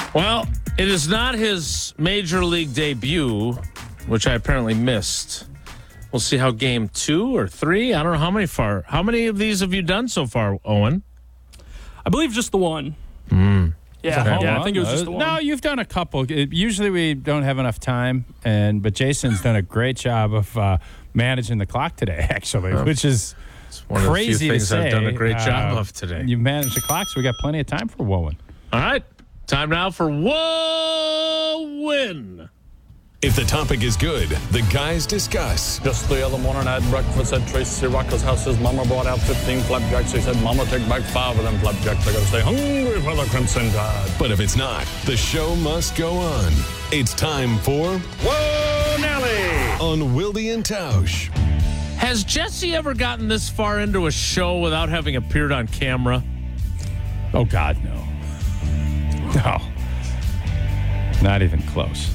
Well, it is not his major league debut, which I apparently missed. We'll see how game 2 or 3. I don't know how many of these have you done so far, Owen? I believe just the one. I think it was just the one. No, you've done a couple. Usually we don't have enough time, but Jason's done a great job of managing the clock today, actually, which is one crazy of the few things to say. I've done a great job of today. You've managed the clock, so we got plenty of time for Wowen. All right. Time now for Wowen. If the topic is good, the guys discuss. Just the other morning I had breakfast at Tracy Rocker's house. His mama brought out 15 flapjacks. He said, Mama, take back 5 of them flapjacks. I gotta stay hungry for the Crimson Tide. But if it's not, the show must go on. It's time for Whoa, Nelly! On Wilde and Tausch. Has Jesse ever gotten this far into a show without having appeared on camera? Oh, God, no. No. Not even close.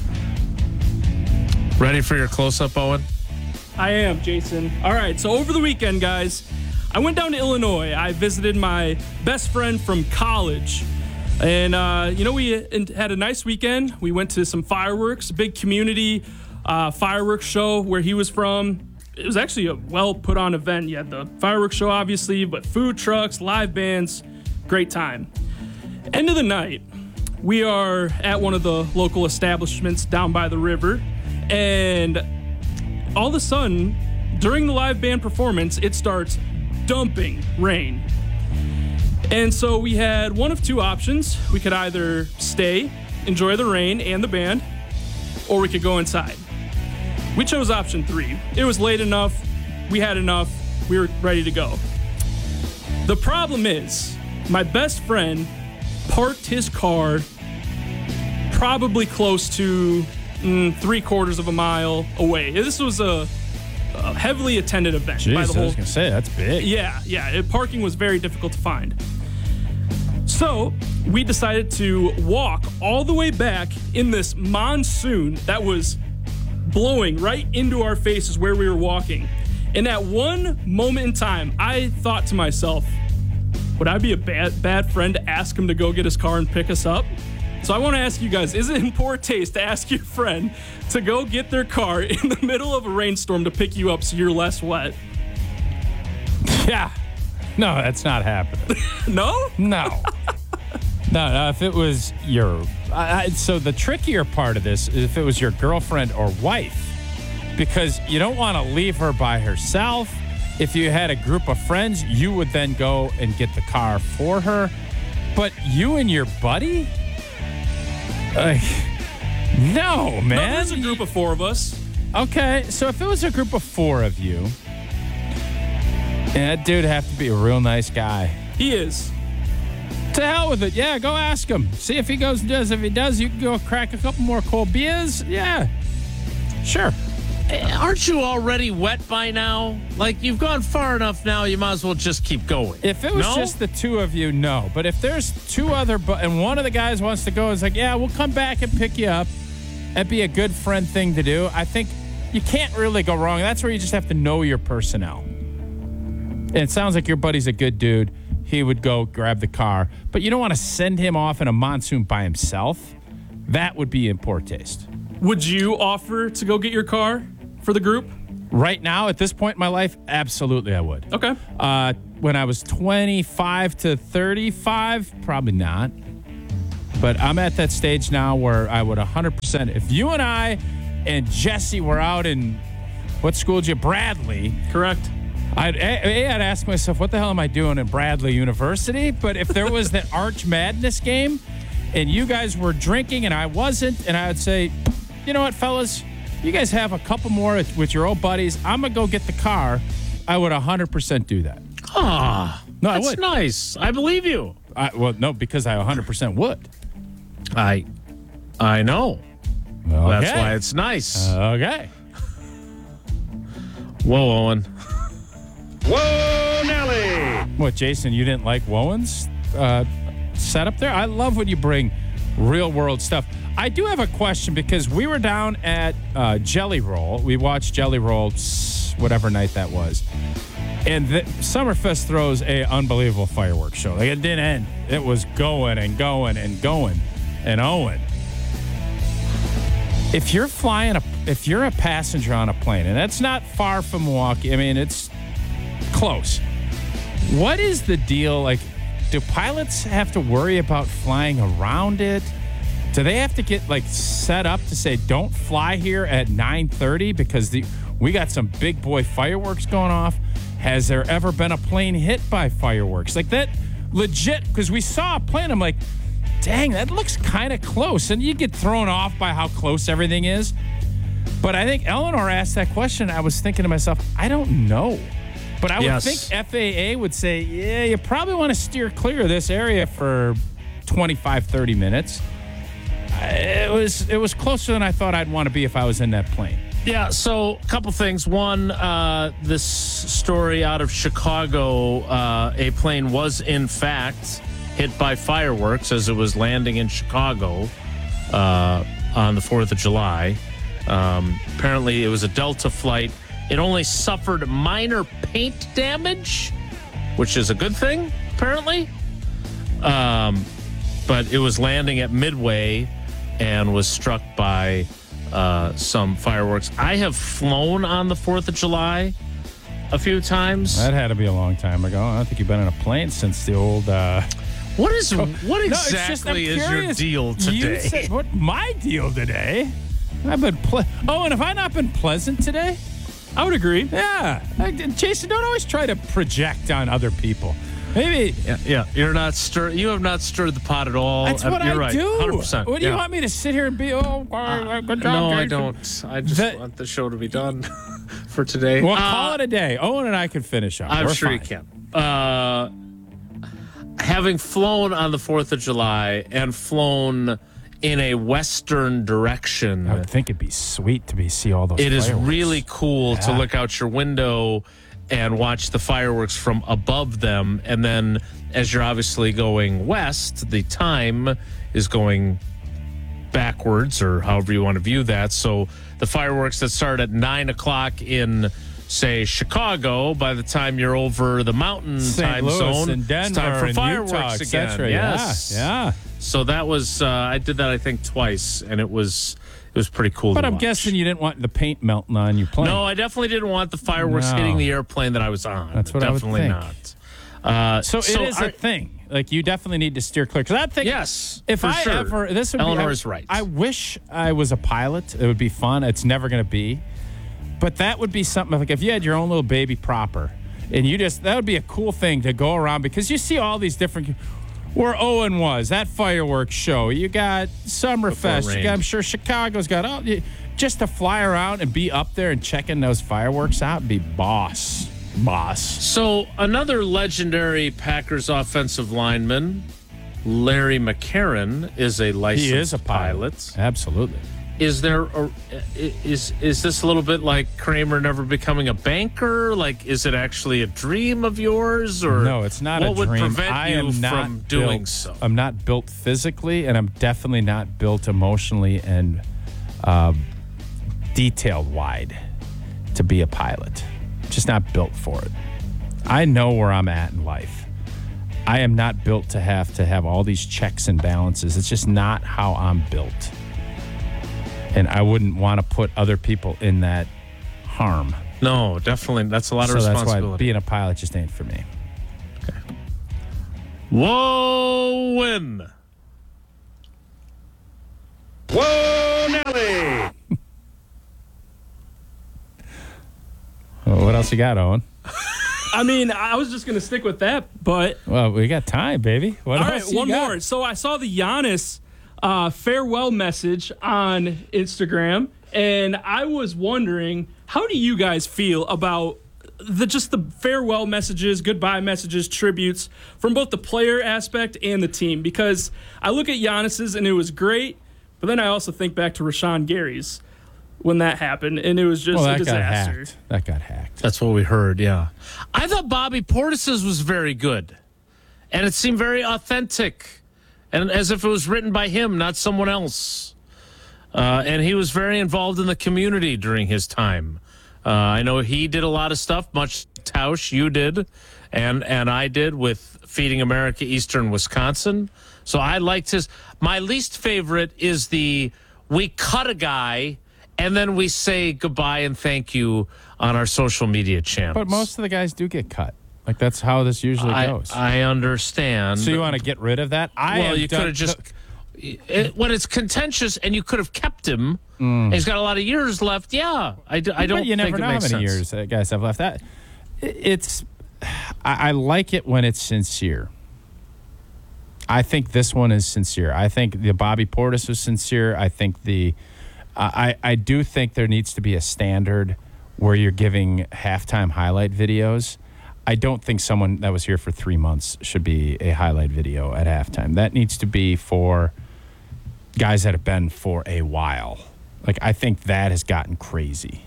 Ready for your close-up, Owen? I am, Jason. All right, so over the weekend, guys, I went down to Illinois. I visited my best friend from college. And, we had a nice weekend. We went to some fireworks, a big community fireworks show where he was from. It was actually a well-put-on event. You had the fireworks show, obviously, but food trucks, live bands, great time. End of the night, we are at one of the local establishments down by the river. And all of a sudden, during the live band performance, it starts dumping rain. And so we had one of two options. We could either stay, enjoy the rain and the band, or we could go inside. We chose option 3. It was late enough. We had enough. We were ready to go. The problem is, my best friend parked his car probably close to 3/4 of a mile away. This was a heavily attended event. Jeez, by the whole, I was going to say, that's big. Yeah. Parking was very difficult to find. So we decided to walk all the way back in this monsoon that was blowing right into our faces where we were walking. And at one moment in time, I thought to myself, would I be a bad friend to ask him to go get his car and pick us up? So I want to ask you guys, is it in poor taste to ask your friend to go get their car in the middle of a rainstorm to pick you up so you're less wet? Yeah. No, that's not happening. No? No. No, if it was your... so the trickier part of this is if it was your girlfriend or wife, because you don't want to leave her by herself. If you had a group of friends, you would then go and get the car for her. But you and your buddy? No, man. No, there's a group of 4 of us. Okay, so if it was a group of 4 of you, that dude have to be a real nice guy. He is. To hell with it. Yeah, go ask him. See if he goes and does. If he does, you can go crack a couple more cold beers. Yeah. Sure. Aren't you already wet by now? Like, you've gone far enough now, you might as well just keep going. If it was just the 2 of you, no. But if there's 2 other, and one of the guys wants to go, it's like, yeah, we'll come back and pick you up. That'd be a good friend thing to do. I think you can't really go wrong. That's where you just have to know your personnel. And it sounds like your buddy's a good dude. He would go grab the car. But you don't want to send him off in a monsoon by himself. That would be in poor taste. Would you offer to go get your car for the group? Right now, at this point in my life, absolutely I would. Okay. When I was 25 to 35, probably not. But I'm at that stage now where I would 100%. If you and I and Jesse were out in, what school did you? Bradley. Correct. I'd ask myself, what the hell am I doing in Bradley University? But if there was the Arch Madness game and you guys were drinking and I wasn't, and I would say, you know what, fellas? You guys have a couple more with your old buddies. I'm going to go get the car. I would 100% do that. No, I would. That's nice. I believe you. Well, no, because I 100% would. I know. Okay. That's why it's nice. Okay. Whoa, Owen. Whoa, Nelly! What, Jason, you didn't like Wowen's setup there? I love when you bring real-world stuff. I do have a question because we were down at Jelly Roll. We watched Jelly Roll whatever night that was. And Summerfest throws a unbelievable fireworks show. Like, it didn't end. It was going and going and going. and Owen. If you're a passenger on a plane, and that's not far from Milwaukee, I mean, it's close. What is the deal? Like, do pilots have to worry about flying around it? Do they have to get set up to say, don't fly here at 9:30 because we got some big boy fireworks going off? Has there ever been a plane hit by fireworks? Like that legit, because we saw a plane, I'm like, dang, that looks kind of close. And you get thrown off by how close everything is. But I think Eleanor asked that question. I was thinking to myself, I don't know. But I would think FAA would say, yeah, you probably want to steer clear of this area for 25, 30 minutes. It was closer than I thought I'd want to be if I was in that plane. Yeah, so a couple things. One, this story out of Chicago, a plane was in fact hit by fireworks as it was landing in Chicago on the 4th of July. Apparently, it was a Delta flight. It only suffered minor paint damage, which is a good thing, apparently. But it was landing at Midway and was struck by some fireworks. I have flown on the 4th of July a few times. That had to be a long time ago. I don't think you've been in a plane since the old... What exactly is your deal today? You said, what my deal today? I've been and have I not been pleasant today? I would agree. Yeah. Jason, don't always try to project on other people. Maybe. Yeah. You're not you have not stirred the pot at all. That's what I do. 100%. What do you want me to sit here and be? Good job, no, Jason. I don't. I just want the show to be done for today. Well, call it a day. Owen and I can finish up. I'm We're sure fine. you can. Having flown on the 4th of July and flown in a western direction, I would think it'd be sweet to see all those. It fireworks. is really cool to look out your window and watch the fireworks from above them. And then as you're obviously going west, the time is going backwards, or however you want to view that. So the fireworks that start at 9 o'clock in, say, Chicago, by the time you're over the mountain St. time Louis zone, and Denver it's time for and fireworks Utah, again. etc. Yes. Yeah. So that was, I did that, I think, twice, and it was pretty cool But to I'm watch. guessing you didn't want the paint melting on your plane. No, I definitely didn't want the fireworks No. hitting the airplane that I was on. That's what I would definitely think. not. So it is a thing. Like, you definitely need to steer clear. Because I think Yes, if for I sure. ever, this would Eleanor be, is right. I wish I was a pilot. It would be fun. It's never going to be. But that would be something like if you had your own little baby propper and that would be a cool thing to go around, because you see all these different, where Owen was, that fireworks show. You got Summerfest. I'm sure Chicago's got just to fly around and be up there and checking those fireworks out and be boss. So another legendary Packers offensive lineman, Larry McCarron, is a licensed He is a pilot. Absolutely. Is this a little bit like Kramer never becoming a banker? Like, is it actually a dream of yours, or no? It's not a dream. What would prevent I you am not from doing built, so? I'm not built physically, and I'm definitely not built emotionally and detailed wide to be a pilot. Just not built for it. I know where I'm at in life. I am not built to have all these checks and balances. It's just not how I'm built. And I wouldn't want to put other people in that harm. No, definitely. That's a lot of responsibility. responsibility. That's why being a pilot just ain't for me. Okay. Whoa, win. Whoa, Nelly! Well, what else you got, Owen? I mean, I was just going to stick with that, but... Well, we got time, baby. What all else right, you one got? more. So I saw the Giannis farewell message on Instagram, and I was wondering, how do you guys feel about the farewell messages, goodbye messages, tributes from both the player aspect and the team? Because I look at Giannis's, and it was great, but then I also think back to Rashawn Gary's when that happened, and it was just a disaster. That got hacked. That's what we heard, yeah. I thought Bobby Portis's was very good, and it seemed very authentic, and as if it was written by him, not someone else. And he was very involved in the community during his time. I know he did a lot of stuff, much Tausch, you did, and I did with Feeding America Eastern Wisconsin. So I liked his. My least favorite is we cut a guy and then we say goodbye and thank you on our social media channels. But most of the guys do get cut. Like, that's how this usually goes. I understand. So you want to get rid of that? You could have just... when it's contentious and you could have kept him, and he's got a lot of years left, yeah. I don't think it makes sense. You never know how many years guys have left. I like it when it's sincere. I think this one is sincere. I think the Bobby Portis was sincere. I think I do think there needs to be a standard where you're giving halftime highlight videos. I don't think someone that was here for 3 months should be a highlight video at halftime. That needs to be for guys that have been for a while. Like, I think that has gotten crazy.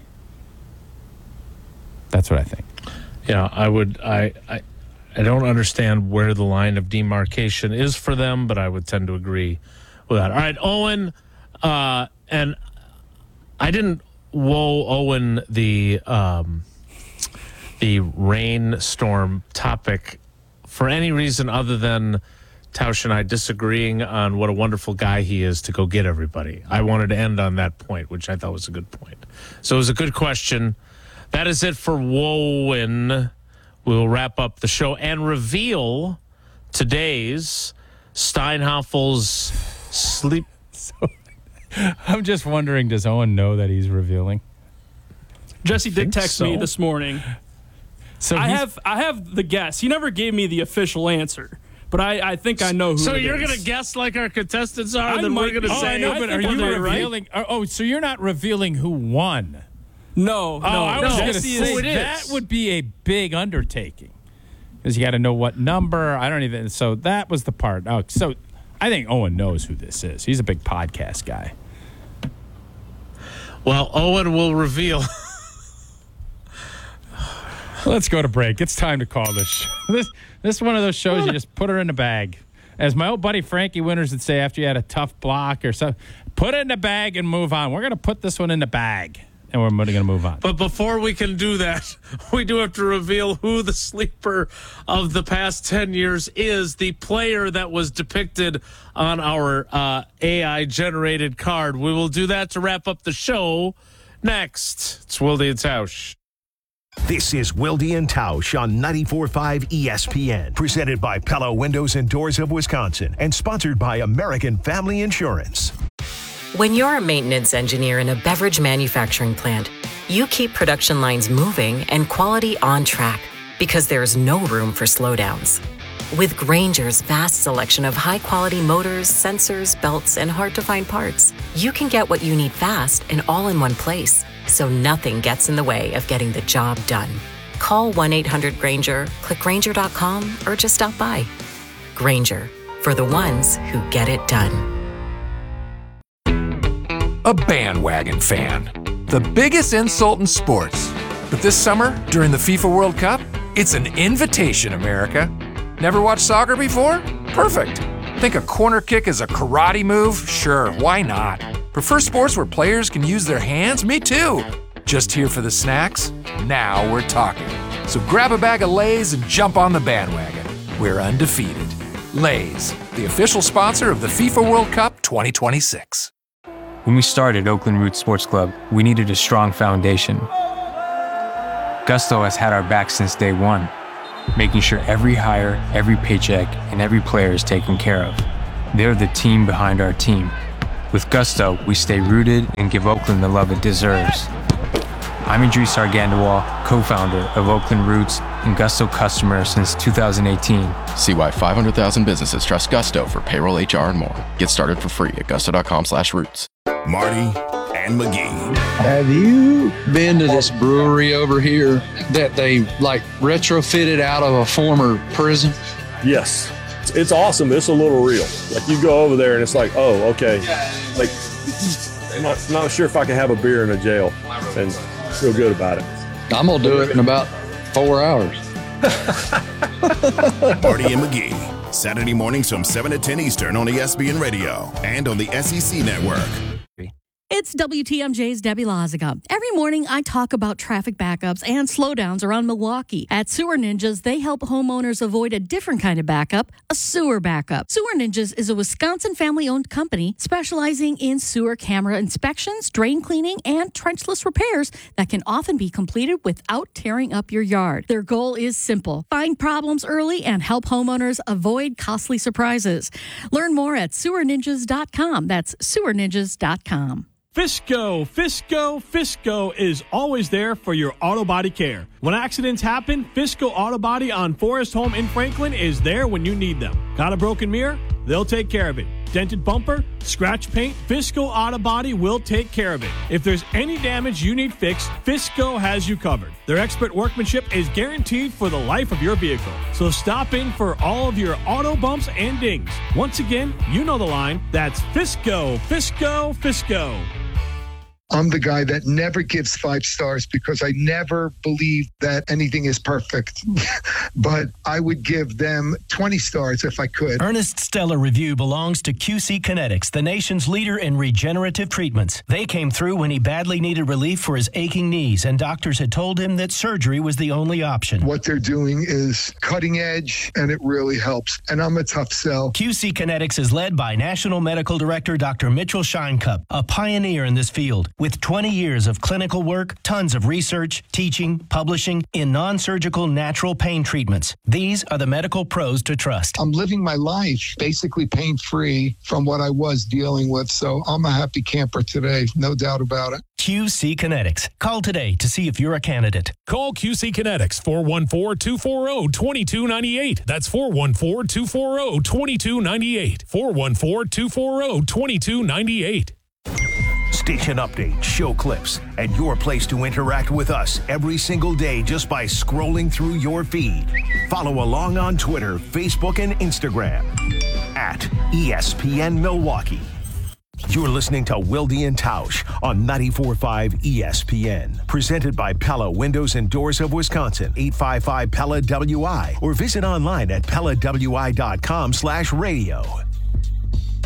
That's what I think. Yeah, I would. I don't understand where the line of demarcation is for them, but I would tend to agree with that. All right, Owen, and I didn't woe Owen the rainstorm topic for any reason other than Tausch and I disagreeing on what a wonderful guy he is to go get everybody. I wanted to end on that point, which I thought was a good point. So it was a good question. That is it for Wowen. We'll wrap up the show and reveal today's Steinhaffel's sleep. I'm just wondering, does Owen know that he's revealing? Jesse did text me this morning. So I have the guess. He never gave me the official answer, but I think I know who. So it you're is. going to guess like our contestants are, and then we're going to say. I know, but are you revealing? Right? Oh, so you're not revealing who won? No. I was going to Jesse say is. that would be a big undertaking because you got to know what number. I don't even. So that was the part. Oh, so I think Owen knows who this is. He's a big podcast guy. Well, Owen will reveal. Let's go to break. It's time to call this show. This is one of those shows you just put her in the bag. As my old buddy Frankie Winters would say after you had a tough block or something, put it in the bag and move on. We're going to put this one in the bag, and we're going to move on. But before we can do that, we do have to reveal who the sleeper of the past 10 years is, the player that was depicted on our AI-generated card. We will do that to wrap up the show next. It's Wilde and Tausch. This is Wilde and Tausch on 94.5 ESPN, presented by Pella Windows and Doors of Wisconsin, and sponsored by American Family Insurance. When you're a maintenance engineer in a beverage manufacturing plant, you keep production lines moving and quality on track because there's no room for slowdowns. With Grainger's vast selection of high-quality motors, sensors, belts, and hard-to-find parts, you can get what you need fast and all in one place, so nothing gets in the way of getting the job done. Call 1-800-GRAINGER, click Grainger.com, or just stop by. Grainger, for the ones who get it done. A bandwagon fan. The biggest insult in sports. But this summer, during the FIFA World Cup, it's an invitation, America. Never watched soccer before? Perfect. Think a corner kick is a karate move? Sure, why not? Prefer sports where players can use their hands? Me too. Just here for the snacks? Now we're talking. So grab a bag of Lay's and jump on the bandwagon. We're undefeated. Lay's, the official sponsor of the FIFA World Cup 2026. When we started Oakland Roots Sports Club, we needed a strong foundation. Gusto has had our back since day one, making sure every hire, every paycheck, and every player is taken care of. They're the team behind our team. With Gusto, we stay rooted and give Oakland the love it deserves. I'm Idris Argandawal, co-founder of Oakland Roots and Gusto customer since 2018. See why 500,000 businesses trust Gusto for payroll, HR, and more. Get started for free at gusto.com/roots. Marty and McGee. Have you been to this brewery over here that they like retrofitted out of a former prison? Yes. It's awesome. It's a little real. Like you go over there and it's like, oh, okay. Like, I'm not sure if I can have a beer in a jail and feel good about it. I'm going to do it in about 4 hours. Marty and McGee. Saturday mornings from 7 to 10 Eastern on ESPN Radio and on the SEC Network. It's WTMJ's Debbie Loziga. Every morning, I talk about traffic backups and slowdowns around Milwaukee. At Sewer Ninjas, they help homeowners avoid a different kind of backup, a sewer backup. Sewer Ninjas is a Wisconsin family-owned company specializing in sewer camera inspections, drain cleaning, and trenchless repairs that can often be completed without tearing up your yard. Their goal is simple: find problems early and help homeowners avoid costly surprises. Learn more at sewerninjas.com. That's sewerninjas.com. Fisco is always there for your auto body care. When accidents happen, Fisco Auto Body on Forest Home in Franklin is there when you need them. Got a broken mirror? They'll take care of it. Dented bumper? Scratch paint? Fisco Auto Body will take care of it. If there's any damage you need fixed, Fisco has you covered. Their expert workmanship is guaranteed for the life of your vehicle. So stop in for all of your auto bumps and dings. Once again, you know the line. That's Fisco. I'm the guy that never gives 5 stars because I never believe that anything is perfect. But I would give them 20 stars if I could. Ernest Stellar Review belongs to QC Kinetics, the nation's leader in regenerative treatments. They came through when he badly needed relief for his aching knees, and doctors had told him that surgery was the only option. What they're doing is cutting edge, and it really helps. And I'm a tough sell. QC Kinetics is led by National Medical Director Dr. Mitchell Scheinkup, a pioneer in this field. With 20 years of clinical work, tons of research, teaching, publishing in non-surgical natural pain treatments. These are the medical pros to trust. I'm living my life basically pain-free from what I was dealing with, so I'm a happy camper today, no doubt about it. QC Kinetics. Call today to see if you're a candidate. Call QC Kinetics, 414-240-2298. That's 414-240-2298. 414-240-2298. Station updates, show clips, and your place to interact with us every single day just by scrolling through your feed. Follow along on Twitter, Facebook, and Instagram at ESPN Milwaukee. You're listening to Wilde and Tausch on 94.5 ESPN. Presented by Pella Windows and Doors of Wisconsin, 855 Pella WI, or visit online at PellaWI.com/radio.